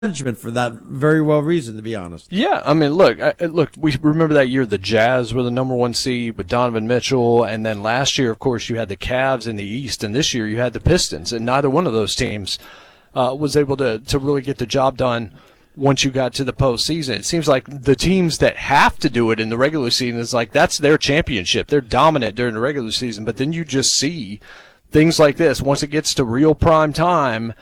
management for that very well reason, to be honest. Yeah, I mean, look, we remember that year the Jazz were the number 1 seed with Donovan Mitchell, and then last year, of course, you had the Cavs in the East, and this year you had the Pistons, and neither one of those teams was able to really get the job done once you got to the postseason. It seems like the teams that have to do it in the regular season is like that's their championship. They're dominant during the regular season, but then you just see things like this. Once it gets to real prime time,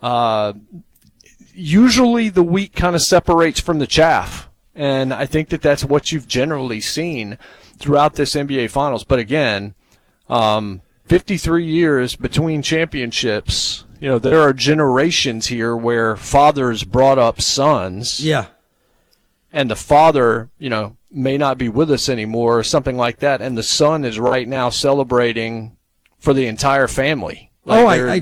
usually the wheat kind of separates from the chaff, and I think that that's what you've generally seen throughout this NBA Finals. But again, 53 years between championships. You know, there are generations here where fathers brought up sons. Yeah. And the father, you know, may not be with us anymore or something like that, and the son is right now celebrating for the entire family. Like I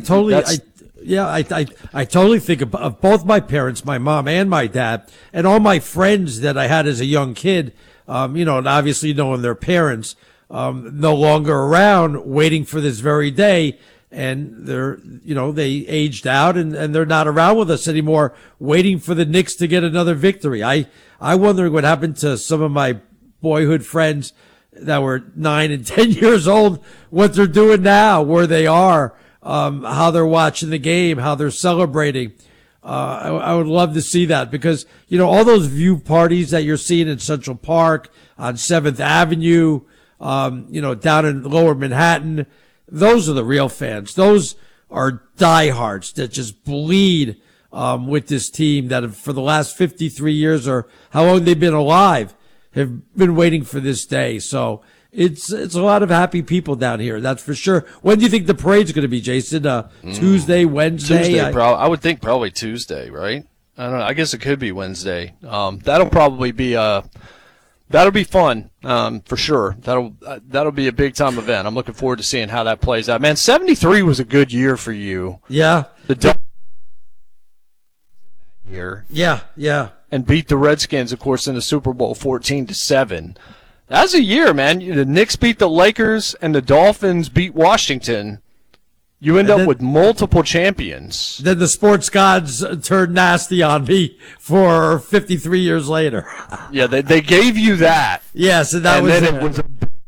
totally think of both my parents, my mom and my dad, and all my friends that I had as a young kid, and obviously knowing their parents, no longer around, waiting for this very day. And they aged out and they're not around with us anymore, waiting for the Knicks to get another victory. I wonder what happened to some of my boyhood friends that were 9 and 10 years old, what they're doing now, where they are, how they're watching the game, how they're celebrating. I would love to see that because, all those view parties that you're seeing in Central Park, on 7th Avenue, down in Lower Manhattan, those are the real fans. Those are diehards that just bleed with this team that have, for the last 53 years or how long they've been alive, have been waiting for this day. So it's a lot of happy people down here, that's for sure. When do you think the parade's going to be, Jason? Tuesday, Wednesday? Tuesday, I would think probably Tuesday, right? I don't know. I guess it could be Wednesday. That'll probably be that'll be fun, for sure. That'll be a big time event. I'm looking forward to seeing how that plays out. Man, 73 was a good year for you. Yeah. Year. Yeah. And beat the Redskins, of course, in the Super Bowl 14-7. That's a year, man. The Knicks beat the Lakers and the Dolphins beat Washington. You end up with multiple champions. Then the sports gods turned nasty on me for 53 years later. Yeah, they gave you that. Yes, and it was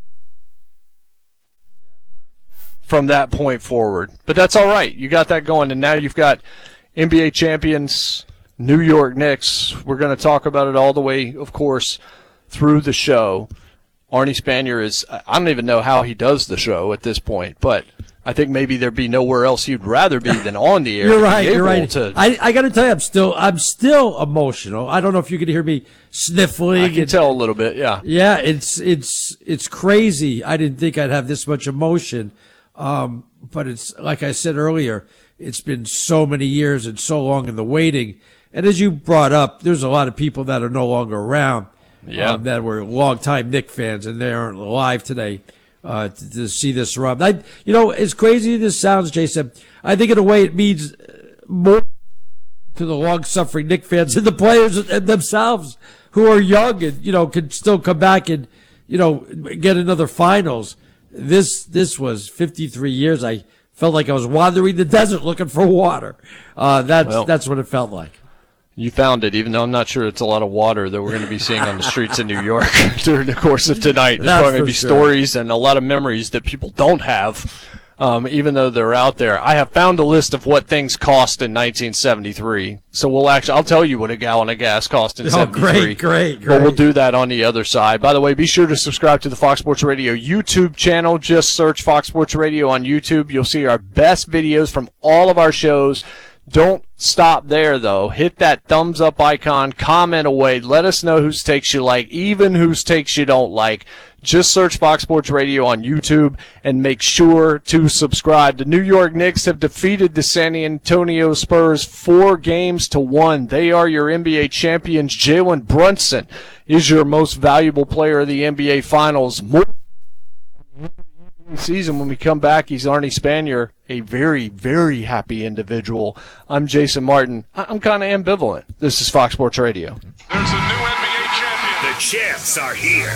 from that point forward. But that's all right. You got that going, and now you've got NBA champions, New York Knicks. We're going to talk about it all the way, of course, through the show. Arnie Spanier is – I don't even know how he does the show at this point, but – I think maybe there'd be nowhere else you'd rather be than on the air. You're right. I got to tell you, I'm still emotional. I don't know if you can hear me sniffling. I can tell a little bit, yeah. Yeah, it's crazy. I didn't think I'd have this much emotion. But it's like I said earlier, it's been so many years and so long in the waiting. And as you brought up, there's a lot of people that are no longer around. Yeah. That were longtime Knick fans and they aren't alive today. To see this run. As crazy as this sounds, Jason, I think in a way it means more to the long-suffering Knick fans and the players themselves who are young and, can still come back and, get another finals. This was 53 years. I felt like I was wandering the desert looking for water. That's what it felt like. You found it, even though I'm not sure it's a lot of water that we're going to be seeing on the streets of New York during the course of tonight. There's probably going to be stories and a lot of memories that people don't have, even though they're out there. I have found a list of what things cost in 1973. So I'll tell you what a gallon of gas cost in 73. Great. But we'll do that on the other side. By the way, be sure to subscribe to the Fox Sports Radio YouTube channel. Just search Fox Sports Radio on YouTube. You'll see our best videos from all of our shows. Don't stop there, though. Hit that thumbs up icon, comment away, let us know whose takes you like, even whose takes you don't like. Just search Fox Sports Radio on YouTube and make sure to subscribe. The New York Knicks have defeated the San Antonio Spurs 4-1. They are your NBA champions. Jalen Brunson is your most valuable player of the NBA Finals. Season when we come back, he's Arnie Spanier, a very, very happy individual. I'm Jason Martin. I'm kind of ambivalent. This is Fox Sports Radio. There's a new NBA champion. The champs are here.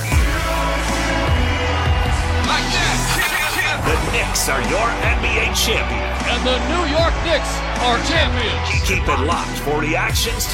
Like that. The Knicks are your NBA champions. and the New York Knicks are champions. Keep it locked for reactions to